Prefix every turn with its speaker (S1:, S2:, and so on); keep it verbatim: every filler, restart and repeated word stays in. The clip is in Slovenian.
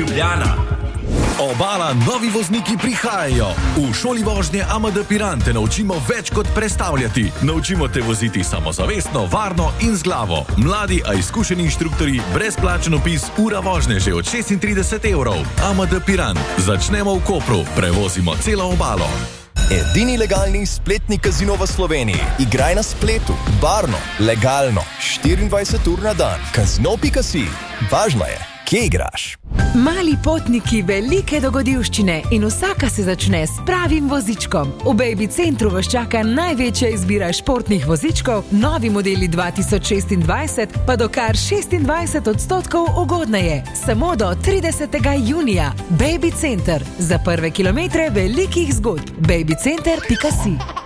S1: Ljubljana.
S2: Obala, novi vozniki prihajajo. V šoli vožnje A M D Piran te naučimo več kot prestavljati. Naučimo te voziti samozavestno, varno in z glavo. Mladi, a izkušeni inštruktorji, brezplačen opis, ura vožnje že od šestintrideset evrov. A M D Piran. Začnemo v Kopru, prevozimo celo obalo.
S3: Edini legalni spletni kazino v Sloveniji. Igraj na spletu, varno, legalno, štiriindvajset ur na dan. Kazino pika si. Važno je, kje igraš.
S4: Mali potniki, velike dogodivščine in vsaka se začne s pravim vozičkom. V Baby Centru vas čaka največja izbira športnih vozičkov, novi modeli dva tisoč šestindvajset pa do kar šestindvajset odstotkov ugodneje. Samo do tridesetega junija. Baby Center. Za prve kilometre velikih zgodb. baby center pika si.